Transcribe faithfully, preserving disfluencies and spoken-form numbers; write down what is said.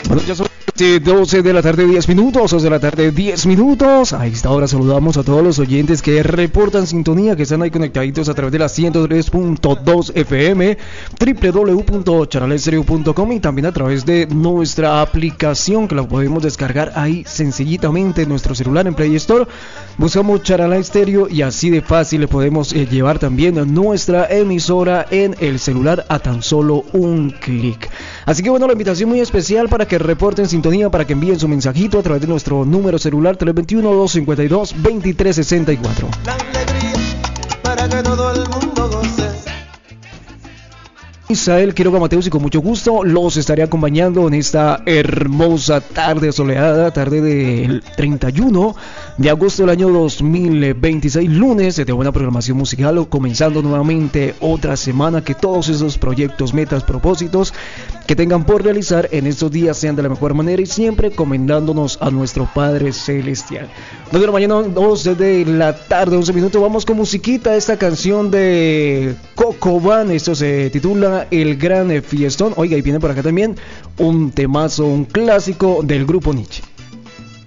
Bueno, ya son doce de la tarde, diez minutos, doce de la tarde, diez minutos. A esta hora saludamos a todos los oyentes que reportan sintonía, que están ahí conectaditos a través de la ciento tres punto dos F M, doble u doble u doble u punto charalá estéreo punto com, y también a través de nuestra aplicación, que la podemos descargar ahí sencillitamente en nuestro celular en Play Store. Buscamos Charalá Estéreo y así de fácil le podemos eh, llevar también nuestra emisora en el celular a tan solo un clic. Así que bueno, la invitación muy especial para que reporten sintonía, para que envíen su mensajito a través de nuestro número celular tres dos uno, dos cinco dos, dos tres seis cuatro. La alegría para que todo el mundo goce. Isael Quiroga Mateus, y con mucho gusto los estaré acompañando en esta hermosa tarde soleada, tarde del treinta y uno de agosto del año dos mil veintiséis, lunes de buena programación musical, comenzando nuevamente otra semana. Que todos esos proyectos, metas, propósitos que tengan por realizar en estos días sean de la mejor manera, y siempre encomendándonos a nuestro Padre Celestial. dos de la mañana, dos de la tarde, once minutos. Vamos con musiquita, esta canción de Coco Van, esto se titula El Gran Fiestón. Oiga, y viene por acá también un temazo, un clásico del grupo Nietzsche.